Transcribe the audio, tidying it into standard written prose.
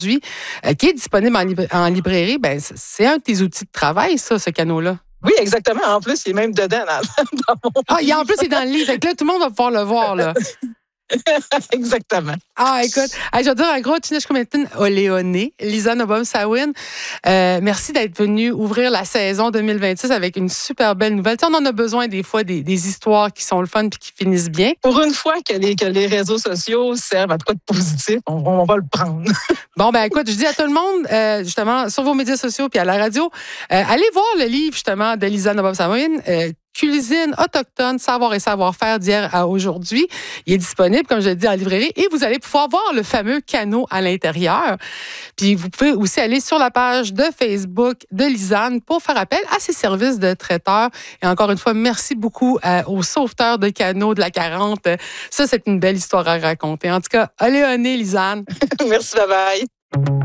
qui est disponible en librairie. Ben, c'est un de tes outils de travail, ça, ce canot-là. Oui, exactement. En plus, il est même dedans dans mon En plus, il est dans le livre. Fait que là, tout le monde va pouvoir le voir, là. Exactement. Écoute, je vais dire un gros Tineshkumetin Oleone, Lisanne Obom-Sawin. Merci d'être venue ouvrir la saison 2026 avec une super belle nouvelle. Tu sais, on en a besoin des fois des histoires qui sont le fun puis qui finissent bien. Pour une fois que les réseaux sociaux servent à quoi de positif, on va le prendre. Bon, ben écoute, je dis à tout le monde, justement, sur vos médias sociaux puis à la radio, allez voir le livre, justement, de Lisanne Obom-Sawin, Cuisine autochtone, savoir et savoir-faire d'hier à aujourd'hui. Il est disponible, comme je l'ai dit, en librairie et vous allez pouvoir voir le fameux canot à l'intérieur. Puis vous pouvez aussi aller sur la page de Facebook de Lisanne pour faire appel à ses services de traiteur. Et encore une fois, merci beaucoup aux sauveteurs de canots de la 40. Ça, c'est une belle histoire à raconter. En tout cas, Oleone, Lisanne. Merci, bye-bye.